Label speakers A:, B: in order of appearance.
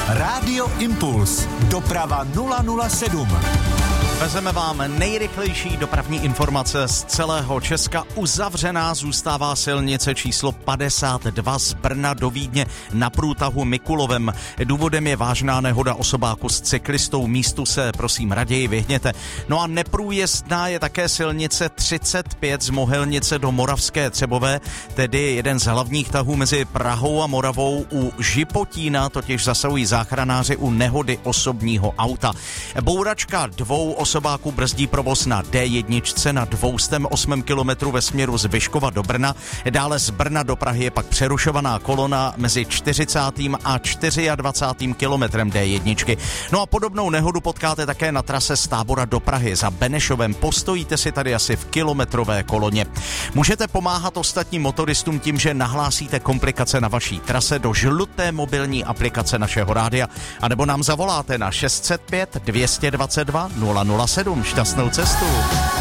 A: Rádio Impuls. Doprava 007.
B: Vezeme vám nejrychlejší dopravní informace z celého Česka. Uzavřená zůstává silnice číslo 52 z Brna do Vídně na průtahu Mikulovem. Důvodem je vážná nehoda osobáku s cyklistou. Místu se prosím raději vyhněte. No a neprůjezdná je také silnice 35 z Mohelnice do Moravské Třebové, tedy jeden z hlavních tahů mezi Prahou a Moravou. U Žipotína totiž zasahují záchranáři u nehody osobního auta. Bouračka dvou osobáků brzdí provoz na D1 na 208 km ve směru z Vyškova do Brna. Dále z Brna do Prahy je pak přerušovaná kolona mezi 40. a 24. kilometrem D1. No a podobnou nehodu potkáte také na trase z Tábora do Prahy. Za Benešovem postojíte si tady asi v kilometrové koloně. Můžete pomáhat ostatním motoristům tím, že nahlásíte komplikace na vaší trase do žluté mobilní aplikace našeho rádia, anebo nám zavoláte na 605 222 007. Šťastnou cestu.